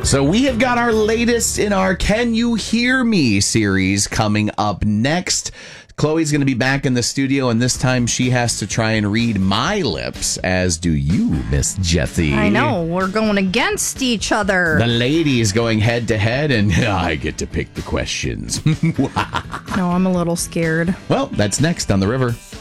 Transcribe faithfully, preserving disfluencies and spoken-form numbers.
So we have got our latest in our Can You Hear Me series coming up next. Chloe's going to be back in the studio, and this time she has to try and read my lips, as do you, Miss Jessie. I know. We're going against each other. The ladies going head to head, and I get to pick the questions. No, I'm a little scared. Well, that's next on The River.